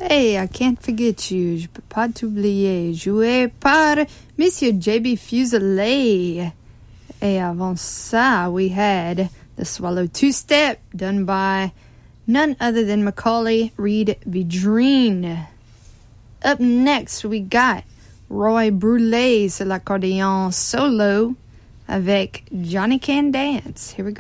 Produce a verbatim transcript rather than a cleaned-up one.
Hey, I Can't Forget You, Je peux pas t'oublier, joué par Monsieur J B Fuselier. Et avant ça, we had The Swallow Two-Step, done by none other than Macaulay Reed-Vidrine. Up next, we got Roy Brulé sur l'accordéon solo avec Johnny Can Dance. Here we go.